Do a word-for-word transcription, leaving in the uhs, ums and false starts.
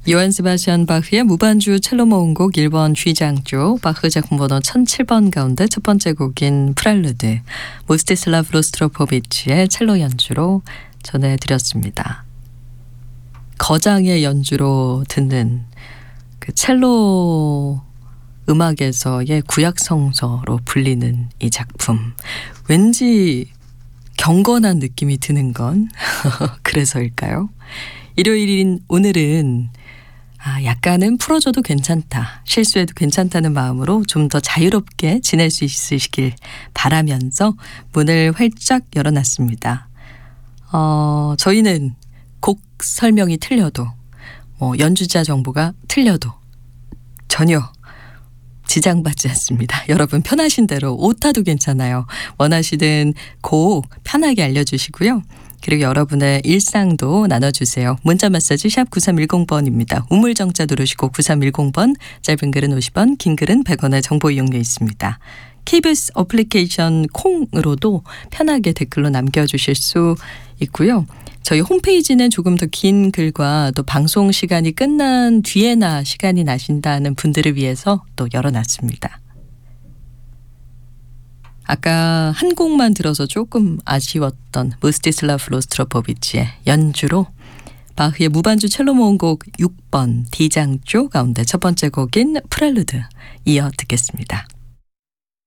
요한 세바스찬 바흐의 무반주 첼로 모음곡 일 번 G장조, 바흐 작품 번호 천칠 번 가운데 첫 번째 곡인 프렐루드, 무스티슬라브 로스트로포비치의 첼로 연주로 전해드렸습니다. 거장의 연주로 듣는 그 첼로 음악에서의 구약성서로 불리는 이 작품, 왠지 경건한 느낌이 드는 건 그래서일까요? 일요일인 오늘은 아, 약간은 풀어줘도 괜찮다, 실수해도 괜찮다는 마음으로 좀 더 자유롭게 지낼 수 있으시길 바라면서 문을 활짝 열어놨습니다. 어, 저희는 곡 설명이 틀려도, 뭐 연주자 정보가 틀려도 전혀 지장받지 않습니다. 여러분 편하신 대로 오타도 괜찮아요. 원하시는 곡 편하게 알려주시고요. 그리고 여러분의 일상도 나눠주세요. 문자 메시지 샵 구삼일공 번입니다. 우물정자 누르시고 구삼일공 번, 짧은 글은 오십 원, 긴 글은 백 원의 정보 이용료 있습니다. 케이비에스 어플리케이션 콩으로도 편하게 댓글로 남겨주실 수 있고요. 저희 홈페이지는 조금 더 긴 글과 또 방송 시간이 끝난 뒤에나 시간이 나신다는 분들을 위해서 또 열어놨습니다. 아까 한 곡만 들어서 조금 아쉬웠던 무스티슬라브 로스트로포비치의 연주로 바흐의 무반주 첼로 모음곡 육 번 D장조 가운데 첫 번째 곡인 프렐루드 이어 듣겠습니다.